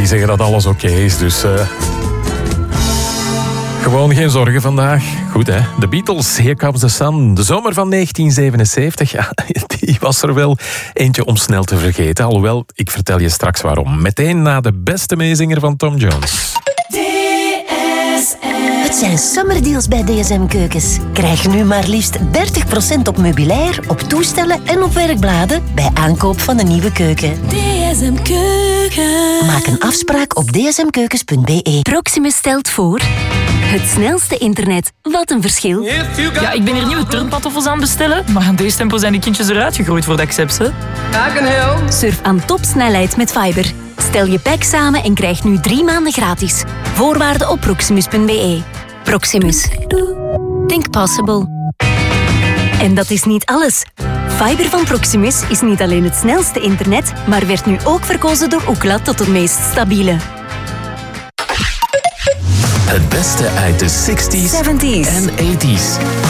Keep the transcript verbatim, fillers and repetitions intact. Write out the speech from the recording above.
die zeggen dat alles oké is, dus... Uh... Gewoon geen zorgen vandaag. Goed, hè? De Beatles, Here Comes the Sun. De zomer van negentien zevenenzeventig, ja, die was er wel eentje om snel te vergeten. Alhoewel, ik vertel je straks waarom. Meteen na de beste meezinger van Tom Jones. Het zijn summerdeals bij D S M Keukens. Krijg nu maar liefst dertig procent op meubilair, op toestellen en op werkbladen bij aankoop van een nieuwe keuken. D S M Keukens. Maak een afspraak op d s m keukens punt b e. Proximus stelt voor... Het snelste internet. Wat een verschil. Ja, ik ben hier nieuwe turnpantoffels aan het bestellen, maar aan deze tempo zijn die kindjes eruit gegroeid voor de accepts. Surf aan topsnelheid met Fiber. Stel je pack samen en krijg nu drie maanden gratis. Voorwaarden op proximus punt b e. Proximus. Think possible. En dat is niet alles. Fiber van Proximus is niet alleen het snelste internet, maar werd nu ook verkozen door Ookla tot het meest stabiele. Het beste uit de zestig's zeventig's en tachtig's.